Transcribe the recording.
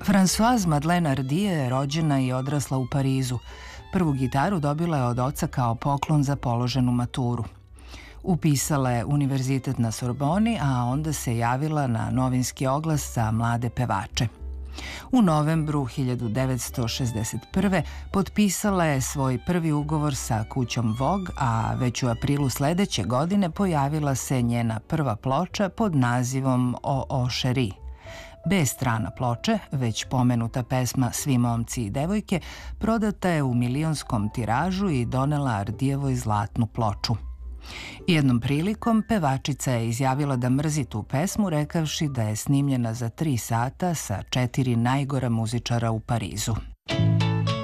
Françoise Madeleine Hardy je rođena i odrasla u Parizu. Prvu gitaru dobila je od oca kao poklon za položenu maturu. Upisala je univerzitet na Sorboni, a onda se javila na novinski oglas za mlade pevače. U novembru 1961. potpisala je svoj prvi ugovor sa kućom Vogue, a već u aprilu sledeće godine pojavila se njena prva ploča pod nazivom O Chérie. B strana ploče, već pomenuta pesma Svi momci i devojke, prodata je u milionskom tiražu i donela Hardijevoj zlatnu ploču. Jednom prilikom pevačica je izjavila da mrzi tu pesmu, rekavši da je snimljena za 3 sata sa 4 najgora muzičara u Parizu.